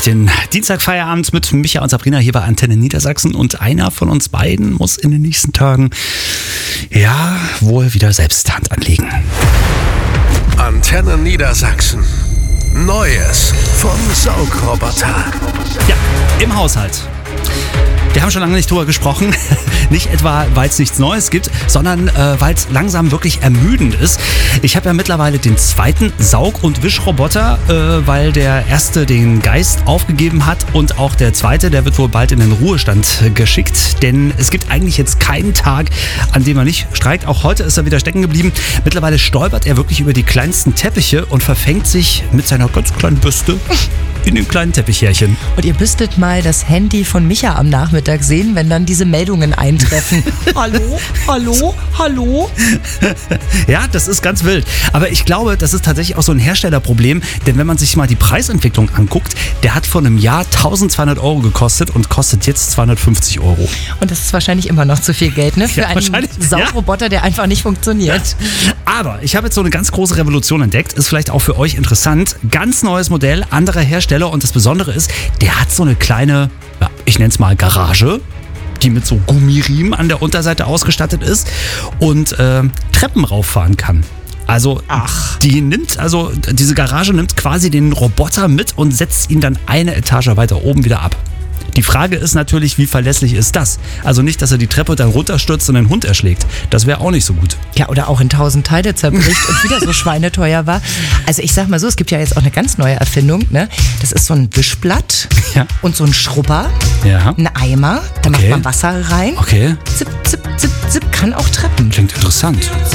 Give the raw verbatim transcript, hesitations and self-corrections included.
den Dienstagfeierabend mit Micha und Sabrina hier bei Antenne Niedersachsen und einer von uns beiden muss in den nächsten Tagen ja wohl wieder selbst Hand anlegen. Antenne Niedersachsen. Neues vom Saugroboter. Ja, im Haushalt. Wir haben schon lange nicht drüber gesprochen, nicht etwa, weil es nichts Neues gibt, sondern äh, weil es langsam wirklich ermüdend ist. Ich habe ja mittlerweile den zweiten Saug- und Wischroboter, äh, weil der erste den Geist aufgegeben hat und auch der zweite, der wird wohl bald in den Ruhestand äh, geschickt, denn es gibt eigentlich jetzt keinen Tag, an dem er nicht streikt. Auch heute ist er wieder stecken geblieben. Mittlerweile stolpert er wirklich über die kleinsten Teppiche und verfängt sich mit seiner ganz kleinen Bürste in den kleinen Teppichhärchen. Und ihr müsstet mal das Handy von Micha am Nachmittag sehen, wenn dann diese Meldungen eintreffen. Hallo, hallo, hallo. Ja, das ist ganz wild. Aber ich glaube, das ist tatsächlich auch so ein Herstellerproblem, denn wenn man sich mal die Preisentwicklung anguckt, der hat vor einem Jahr tausendzweihundert Euro gekostet und kostet jetzt zweihundertfünfzig Euro. Und das ist wahrscheinlich immer noch zu viel Geld, ne? Für Ja, einen wahrscheinlich, Saugroboter, der einfach nicht funktioniert. Aber ich habe jetzt so eine ganz große Revolution entdeckt, ist vielleicht auch für euch interessant. Ganz neues Modell, anderer Hersteller und das Besondere ist, der hat so eine kleine, ja, ich nenne es mal Garage, die mit so Gummiriemen an der Unterseite ausgestattet ist und äh, Treppen rauffahren kann. Also Ach. die nimmt, also diese Garage nimmt quasi den Roboter mit und setzt ihn dann eine Etage weiter oben wieder ab. Die Frage ist natürlich, wie verlässlich ist das? Also nicht, dass er die Treppe dann runterstürzt und den Hund erschlägt. Das wäre auch nicht so gut. Ja, oder auch in tausend Teile zerbricht und wieder so schweineteuer war. Also ich sag mal so, es gibt ja jetzt auch eine ganz neue Erfindung, ne? Das ist so ein Wischblatt Ja. und so ein Schrubber, Ja. ein Eimer, da Okay. macht man Wasser rein. Okay, Zip, zip, zip, zip, kann auch Treppen. klingt interessant.